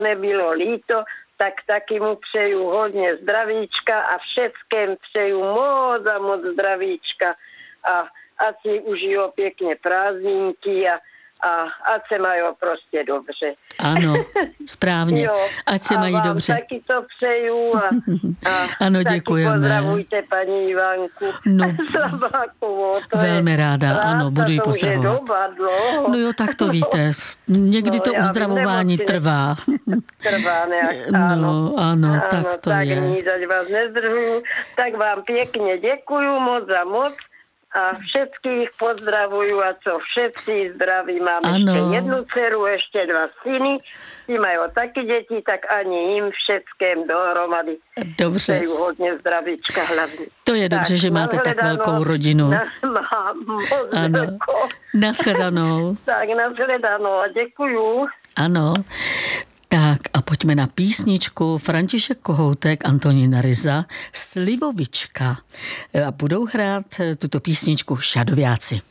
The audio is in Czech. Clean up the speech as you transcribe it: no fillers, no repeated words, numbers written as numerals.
nebylo líto, tak taky mu přeju hodně zdravíčka a všetkým přeju moc a moc zdravíčka a ať si užijou pěkně prázdninky a ať se mají prostě dobře. Ano, správně. Jo, ať se mají dobře. Taky to přeju a ano, taky děkujeme. pozdravujte paní Ivanku. No, Slavákovou, velmi ráda, ano, budu ji pozdravovat. No jo, tak to víte. Někdy to uzdravování trvá. Trvá nějak, ano, tak to tak je. Nic, ať vás nezdržuju. Tak vám pěkně děkuju moc a moc. A všetkých pozdravuju a co všetci zdraví. Mám ještě jednu dceru, ještě 2 syny. Ti mají taky děti, tak ani jim všetkým dohromady. Dobře. Přeju hodně zdravíčka hlavně. To je dobře, že máte tak velkou rodinu. Mám moc velkou. Nashledanou. Tak nashledanou a děkuju. Ano. Tak a pojďme na písničku. František Kohoutek, Antonína Ryza, Slivovička. A budou hrát tuto písničku Šadoviáci.